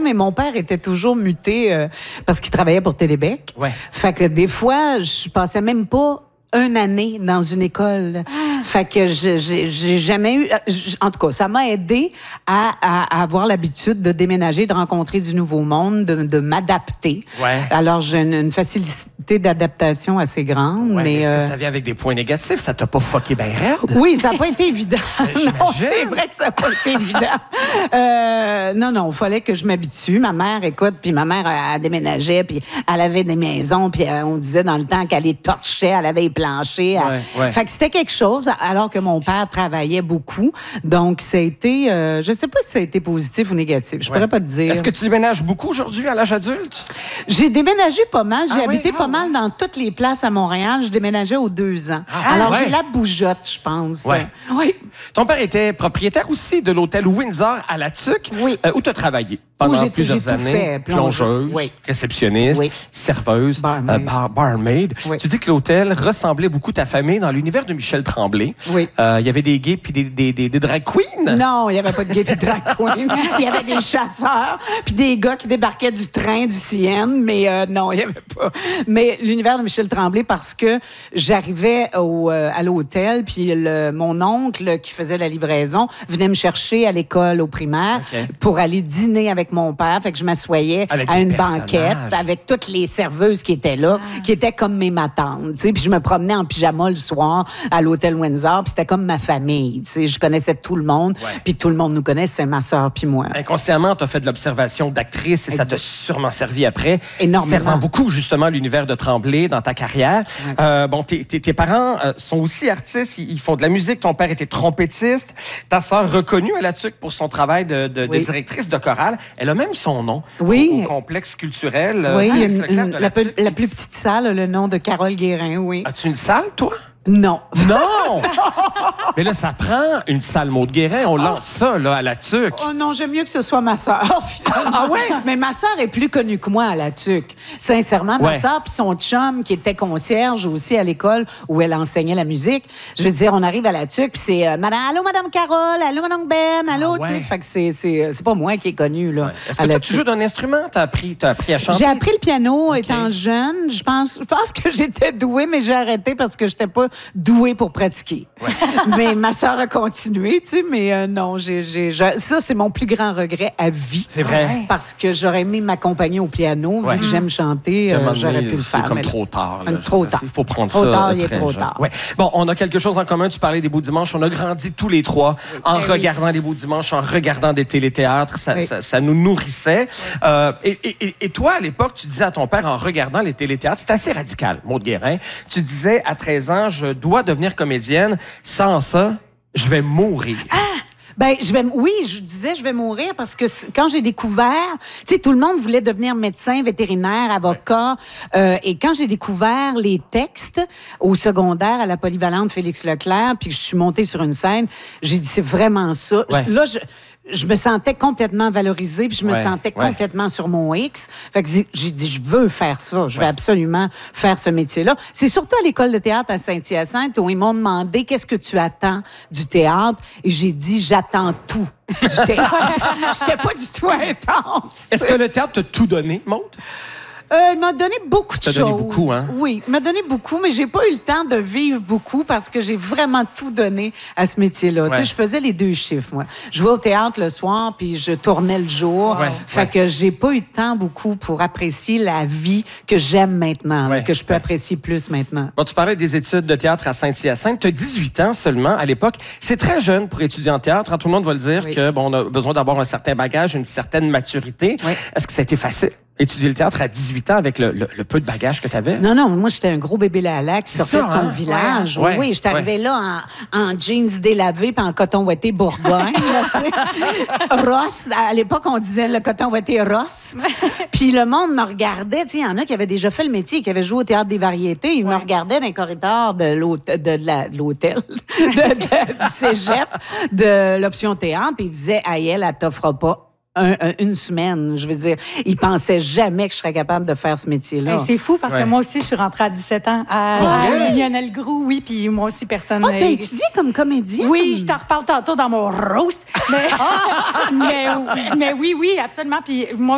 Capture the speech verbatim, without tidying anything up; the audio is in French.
mais mon père était toujours muté euh, parce qu'il travaillait pour Télébec. Ouais. Fait que des fois, je passais même pas une année dans une école. Ah. Fait que je, j'ai, j'ai jamais eu... En tout cas, ça m'a aidé à, à, à avoir l'habitude de déménager, de rencontrer du nouveau monde, de, de m'adapter. Ouais. Alors, j'ai une, une facilité d'adaptation assez grande. Ouais, mais est-ce euh... que ça vient avec des points négatifs? Ça t'a pas fucké bien raide? Oui, ça n'a pas été évident. Non, c'est vrai que ça n'a pas été évident. Euh, non, non, il fallait que je m'habitue. Ma mère, écoute, puis ma mère, elle, elle déménageait, puis elle avait des maisons, puis on disait dans le temps qu'elle les torchait, elle avait les planchers. Ouais, elle... ouais. Fait que c'était quelque chose, alors que mon père travaillait beaucoup. Donc, ça a été... Euh, je ne sais pas si ça a été positif ou négatif. Je ne Ouais. pourrais pas te dire. Est-ce que tu déménages beaucoup aujourd'hui à l'âge adulte? J'ai déménagé pas mal. J'ai Ah habité oui? pas Ah mal ouais. dans toutes les places à Montréal. Je déménageais aux deux ans. Ah, Alors, ouais. j'ai la bougeotte, je pense. Ouais. Oui. Ton père était propriétaire aussi de l'hôtel Windsor à La Tuque, Oui. euh, où tu as travaillé pendant Où j'ai- plusieurs j'ai tout années. fait. Plongeuse. Plongeuse, Oui. réceptionniste, Oui. serveuse, Barmaid. euh, bar- barmaid. Oui. Tu dis que l'hôtel ressemblait beaucoup à ta famille dans l'univers de Michel Tremblay. Oui. Euh, Il y avait des gays puis des, des, des, des drag queens. Non, il n'y avait pas de gay puis de drag queen. Il y avait des chasseurs, puis des gars qui débarquaient du train du C N, mais euh, non, il n'y avait pas. Mais l'univers de Michel Tremblay, parce que j'arrivais au, euh, à l'hôtel, puis le, mon oncle qui faisait la livraison venait me chercher à l'école au primaire OK. pour aller dîner avec mon père. Fait que je m'assoyais Avec à des une personnages. banquette avec toutes les serveuses qui étaient là, qui étaient comme mes matantes. Tu sais, puis je me promenais en pyjama le soir à l'hôtel Windsor, puis c'était comme ma famille. Tu sais, je connaissais tout le monde, Ouais. puis tout le monde nous connaissait, ma sœur puis moi. Inconsciemment, tu as fait de l'observation d'actrice et ça Exact. t'a sûrement servi après. Énormément. Servant beaucoup, justement, l'univers de Tremblay dans ta carrière. Ouais. Euh, bon, tes, tes, tes parents euh, sont aussi artistes, ils, ils font de la musique. Ton père était trompettiste. Ta sœur, reconnue à La Tuque pour son travail de, de, de Oui. directrice de chorale, elle a même son nom Oui. au, au complexe culturel. euh, Oui, Félix une- Leclerc une- de la, peu- Tuque. la plus petite salle a le nom de Carole Guérin, oui. As-tu une salle, toi? Non. Non! Mais là, ça prend une salle Maud Guérin. On lance ça, là, à La Tuque. Oh non, j'aime mieux que ce soit ma sœur, finalement. Ah ouais? Mais ma sœur est plus connue que moi à la Tuque. Sincèrement, ma Ouais. sœur puis son chum, qui était concierge aussi à l'école où elle enseignait la musique. Je veux dire, on arrive à la Tuque, puis c'est euh, Madame, allô, Madame Carole, allô, Madame Ben, allô, Ah ouais. tu sais. Fait que c'est, c'est, c'est pas moi qui est connue, là. Ouais. Est-ce à que la toi, tu Tuque. joues d'un instrument? T'as appris, t'as appris à chanter? J'ai appris le piano étant jeune. Je pense, je pense que j'étais douée, mais j'ai arrêté parce que j'étais pas douée pour pratiquer. Mais ma sœur a continué, tu sais, mais euh, non, j'ai, j'ai, j'ai- ça, c'est mon plus grand regret à vie. C'est vrai. Parce que j'aurais aimé m'accompagner au piano, Ouais. vu que j'aime chanter, À un euh, moment j'aurais donné, pu le c'est faire. comme mais là- trop tard. là. Hum, trop tard. Il faut prendre Trop ça. tard, euh, il est très trop jeune. tard. Ouais. Bon, on a quelque chose en commun. Tu parlais des Beaux Dimanches. On a grandi tous les trois en Ben oui. regardant les Beaux Dimanches, en regardant des téléthéâtres. Ça, Oui. ça, ça nous nourrissait. Euh, et, et- et toi, à l'époque, tu disais à ton père, en regardant les téléthéâtres, c'est assez radical, Maud Guérin. Tu disais, à treize ans, je dois devenir comédienne. Sans ça, je vais mourir. Ben, je vais, oui, je disais, je vais mourir parce que c- quand j'ai découvert, tu sais, tout le monde voulait devenir médecin, vétérinaire, avocat, euh, et quand j'ai découvert les textes au secondaire à la polyvalente Félix Leclerc, puis que je suis montée sur une scène, j'ai dit, c'est vraiment ça. Ouais. Là, je, je me sentais complètement valorisée, puis je me Ouais, sentais ouais. complètement sur mon X. Fait que j'ai- j'ai dit, je veux faire ça. Je veux absolument faire ce métier-là. C'est surtout à l'école de théâtre à Saint-Hyacinthe où ils m'ont demandé qu'est-ce que tu attends du théâtre. Et j'ai dit, j'attends tout du théâtre. J'étais pas du tout intense. Est-ce que le théâtre t'a tout donné, Maud? Euh, il m'a donné beaucoup de T'as choses. donné beaucoup, hein? Oui, il m'a donné beaucoup, mais j'ai pas eu le temps de vivre beaucoup parce que j'ai vraiment tout donné à ce métier-là. Ouais. Tu sais, je faisais les deux chiffres, moi. Je jouais au théâtre le soir, puis je tournais le jour. Ouais, Fait ouais. que j'ai pas eu de temps beaucoup pour apprécier la vie que j'aime maintenant, là, Ouais, que je peux ouais. apprécier plus maintenant. Bon, tu parlais des études de théâtre à Saint-Hyacinthe. Tu as dix-huit ans seulement à l'époque. C'est très jeune pour étudier en théâtre. hein. Tout le monde va le dire Oui. que bon, on a besoin d'avoir un certain bagage, une certaine maturité. Oui. Est-ce que ça a été facile, étudier le théâtre à dix-huit ans avec le, le- le peu de bagage que tu avais? Non, non, moi, j'étais un gros bébé Lala qui C'est sortait ça, de son hein? village. Ouais. Oui, oui, j'étais Ouais. arrivée là en, en jeans délavés puis en coton ouaté Bourgogne. là, tu sais. Ross, à l'époque, on disait le coton ouaté Ross. Puis le monde me regardait. Tu sais, il y en a qui avaient déjà fait le métier, qui avaient joué au Théâtre des Variétés. Ils me regardaient dans les corridors de l'hôtel, de, la- de l'hôtel, de- de- du cégep, de l'option théâtre. Puis ils disaient, ah, elle, elle t'offre pas un- un- une semaine. Je veux dire, ils pensaient jamais que je serais capable de faire ce métier-là. Ben, c'est fou parce Ouais. que moi aussi, je suis rentrée à dix-sept ans à Ouais. Lionel Groux, oui, puis moi aussi, personne. Ah, t'as étudié comme comédienne? Oui, je t'en reparle tantôt dans mon roast. Mais, mais, mais oui, oui, absolument. Puis moi